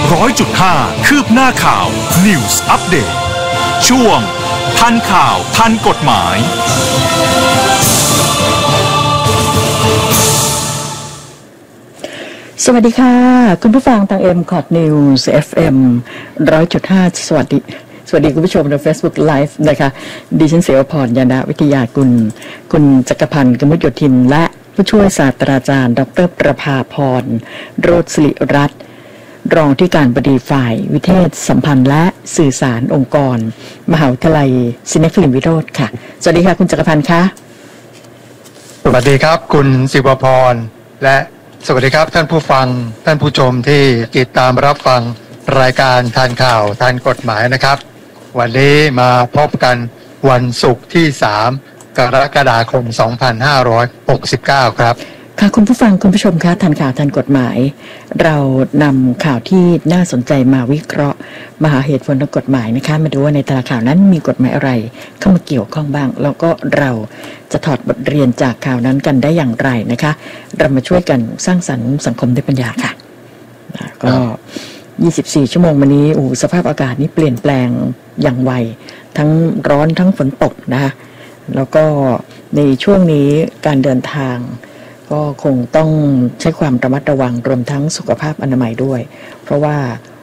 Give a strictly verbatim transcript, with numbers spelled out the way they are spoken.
ร้อยจุดห้าคืบหน้าข่าว News Update ช่วงทันข่าวทันกฎหมายสวัสดีค่ะคุณผู้ฟังทาง เอ็ม คอท News เอฟ เอ็ม หนึ่งร้อยจุดห้า สวัสดีสวัสดีคุณผู้ชมใน Facebook Live นะคะดิฉันเสวพรยานะวิทยากุลคุณจักรพันธ์กมุษโยธินและผู้ช่วยศาสตราจารย์ดรประภาพรโรจน์ศิริรัตน์รองที่การบดีฝ่ายวิเทศสัมพันธ์และสื่อสารองค์กรมหาวิทยาลัยซิเนฟิลิมวิโรธค่ะสวัสดีค่ะคุณจักรพันธ์คะสวัสดีครับคุณศิวพรและสวัสดีครับท่านผู้ฟังท่านผู้ชมที่ติดตามรับฟังรายการทันข่าวทันกฎหมายนะครับวันนี้มาพบกันวันศุกร์ที่สามกรกฎาคมสองพันห้าร้อยหกสิบเก้าครับค่ะคุณผู้ฟังคุณผู้ชมคะทันข่าวทันกฎหมายเรานำข่าวที่น่าสนใจมาวิเคราะห์มาหาเหตุผลทางกฎหมายนะคะมาดูว่าในแต่ละข่าวนั้นมีกฎหมายอะไรเข้ามาเกี่ยวข้องบ้างแล้วก็เราจะถอดบทเรียนจากข่าวนั้นกันได้อย่างไรนะคะเรามาช่วยกันสร้างสรรค์สังคมด้วยปัญญาค่ะก็ยี่สิบสี่ชั่วโมงมานี้โอ้สภาพอากาศนี้เปลี่ยนแปลงอย่างไวทั้งร้อนทั้งฝนตกนะคะแล้วก็ในช่วงนี้การเดินทางก็คงต้องใช้ความระมัดระวังรวมทั้งสุขภาพอนามัยด้วยเพราะว่า